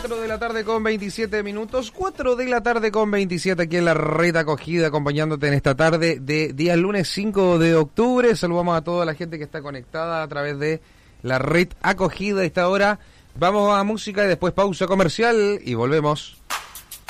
4 de la tarde con 27 minutos, 4 de la tarde con 27 aquí en la Red Acogida, acompañándote en esta tarde de día lunes 5 de octubre. Saludamos a toda la gente que está conectada a través de la Red Acogida a esta hora. Vamos a música y después pausa comercial y volvemos.